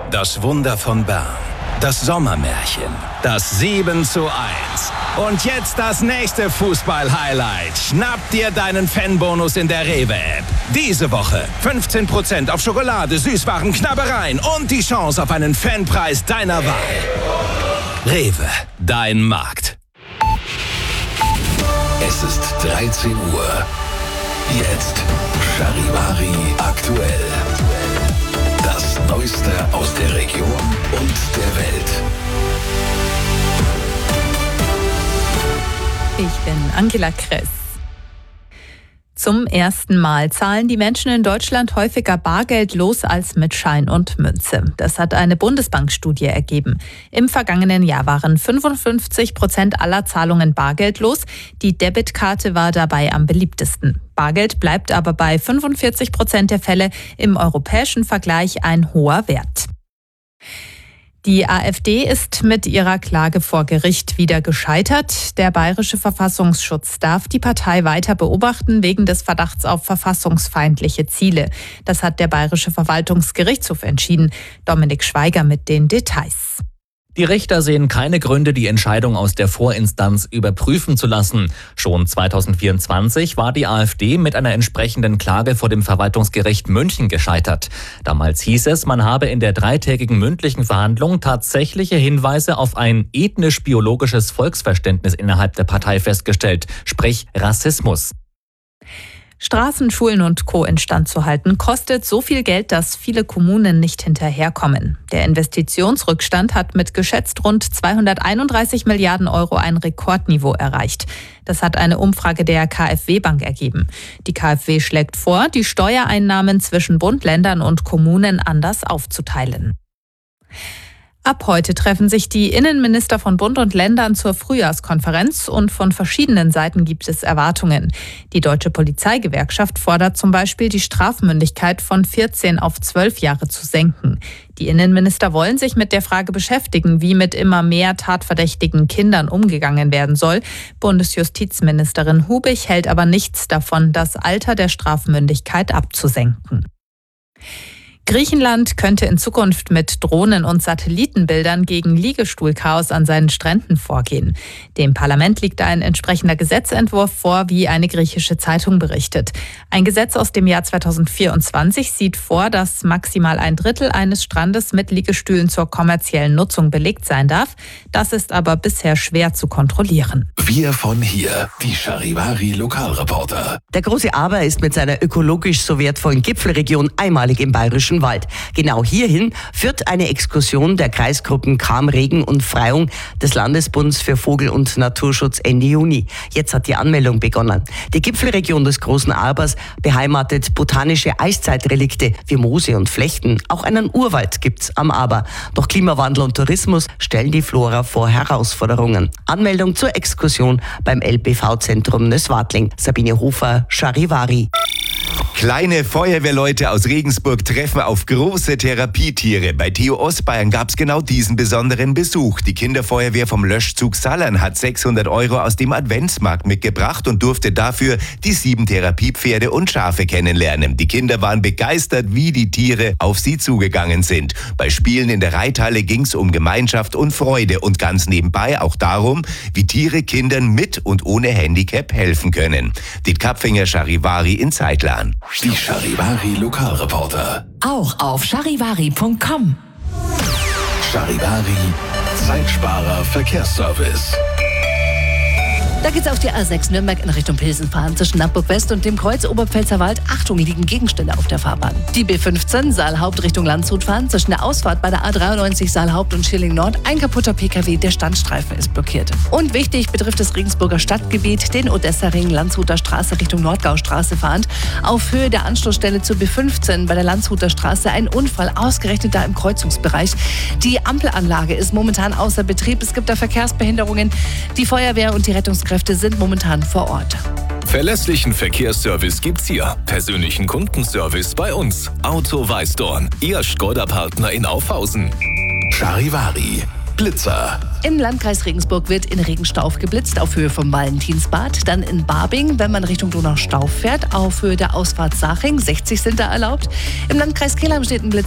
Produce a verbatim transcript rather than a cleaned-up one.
Das Wunder von Bern. Das Sommermärchen. Das sieben zu eins. Und jetzt das nächste Fußball-Highlight. Schnapp dir deinen Fanbonus in der Rewe-App. Diese Woche fünfzehn Prozent auf Schokolade, Süßwaren, Knabbereien und die Chance auf einen Fanpreis deiner Wahl. Rewe, dein Markt. Es ist dreizehn Uhr. Jetzt Charivari aktuell. Das Neueste aus der Region und der Welt. Ich bin Angela Kress. Zum ersten Mal zahlen die Menschen in Deutschland häufiger Bargeld los als mit Schein und Münze. Das hat eine Bundesbankstudie ergeben. Im vergangenen Jahr waren fünfundfünfzig Prozent aller Zahlungen bargeldlos. Die Debitkarte war dabei am beliebtesten. Bargeld bleibt aber bei fünfundvierzig Prozent der Fälle im europäischen Vergleich ein hoher Wert. Die AfD ist mit ihrer Klage vor Gericht wieder gescheitert. Der Bayerische Verfassungsschutz darf die Partei weiter beobachten wegen des Verdachts auf verfassungsfeindliche Ziele. Das hat der Bayerische Verwaltungsgerichtshof entschieden. Dominik Schweiger mit den Details. Die Richter sehen keine Gründe, die Entscheidung aus der Vorinstanz überprüfen zu lassen. Schon zweitausendvierundzwanzig war die AfD mit einer entsprechenden Klage vor dem Verwaltungsgericht München gescheitert. Damals hieß es, man habe in der dreitägigen mündlichen Verhandlung tatsächliche Hinweise auf ein ethnisch-biologisches Volksverständnis innerhalb der Partei festgestellt, sprich Rassismus. Straßen, Schulen und Co. instand zu halten, kostet so viel Geld, dass viele Kommunen nicht hinterherkommen. Der Investitionsrückstand hat mit geschätzt rund zweihunderteinunddreißig Milliarden Euro ein Rekordniveau erreicht. Das hat eine Umfrage der KfW-Bank ergeben. Die KfW schlägt vor, die Steuereinnahmen zwischen Bund, Ländern und Kommunen anders aufzuteilen. Ab heute treffen sich die Innenminister von Bund und Ländern zur Frühjahrskonferenz und von verschiedenen Seiten gibt es Erwartungen. Die Deutsche Polizeigewerkschaft fordert zum Beispiel, die Strafmündigkeit von vierzehn auf zwölf Jahre zu senken. Die Innenminister wollen sich mit der Frage beschäftigen, wie mit immer mehr tatverdächtigen Kindern umgegangen werden soll. Bundesjustizministerin Hubig hält aber nichts davon, das Alter der Strafmündigkeit abzusenken. Griechenland könnte in Zukunft mit Drohnen und Satellitenbildern gegen Liegestuhlchaos an seinen Stränden vorgehen. Dem Parlament liegt ein entsprechender Gesetzentwurf vor, wie eine griechische Zeitung berichtet. Ein Gesetz aus dem Jahr zweitausendvierundzwanzig sieht vor, dass maximal ein Drittel eines Strandes mit Liegestühlen zur kommerziellen Nutzung belegt sein darf. Das ist aber bisher schwer zu kontrollieren. Wir von hier, die Charivari Lokalreporter. Der große Aber ist mit seiner ökologisch so wertvollen Gipfelregion einmalig im Bayerischen Wald. Genau hierhin führt eine Exkursion der Kreisgruppen Cham, Regen und Freyung des Landesbunds für Vogel- und Naturschutz Ende Juni. Jetzt hat die Anmeldung begonnen. Die Gipfelregion des großen Arbers beheimatet botanische Eiszeitrelikte wie Moose und Flechten. Auch einen Urwald gibt's am Aber. Doch Klimawandel und Tourismus stellen die Flora vor Herausforderungen. Anmeldung zur Exkursion beim L B V-Zentrum Nöswadling. Sabine Hofer, Charivari. Kleine Feuerwehrleute aus Regensburg treffen auf große Therapietiere. Bei Theo Ostbayern gab es genau diesen besonderen Besuch. Die Kinderfeuerwehr vom Löschzug Sallern hat sechshundert Euro aus dem Adventsmarkt mitgebracht und durfte dafür die sieben Therapiepferde und Schafe kennenlernen. Die Kinder waren begeistert, wie die Tiere auf sie zugegangen sind. Bei Spielen in der Reithalle ging es um Gemeinschaft und Freude und ganz nebenbei auch darum, wie Tiere Kindern mit und ohne Handicap helfen können. Diet Kapfinger, Charivari in Zeitlern. Die Charivari Lokalreporter. Auch auf charivari punkt com. Charivari, Zeitsparer Verkehrsservice. Da geht's auf die A sechs Nürnberg in Richtung Pilsen fahren. Zwischen Nappburg West und dem Kreuz Oberpfälzerwald. Achtung, liegen Gegenstände auf der Fahrbahn. Die B fünfzehn Saalhaupt Richtung Landshut fahren. Zwischen der Ausfahrt bei der A dreiundneunzig Saalhaupt und Schilling Nord. Ein kaputter P K W, der Standstreifen ist blockiert. Und wichtig, betrifft das Regensburger Stadtgebiet, den Odessa-Ring Landshuter Straße Richtung Nordgaustraße fahrend. Auf Höhe der Anschlussstelle zur B fünfzehn bei der Landshuter Straße ein Unfall, ausgerechnet da im Kreuzungsbereich. Die Ampelanlage ist momentan außer Betrieb. Es gibt da Verkehrsbehinderungen. Die Feuerwehr und die Rettungskräfte sind momentan vor Ort. Verlässlichen Verkehrsservice gibt's hier. Persönlichen Kundenservice bei uns. Auto Weißdorn, Ihr Skoda-Partner in Aufhausen. Charivari, Blitzer. Im Landkreis Regensburg wird in Regenstauf geblitzt auf Höhe vom Valentinsbad. Dann in Barbing, wenn man Richtung Donaustauf fährt, auf Höhe der Ausfahrt Saching. sechzig sind da erlaubt. Im Landkreis Kelheim steht ein Blitz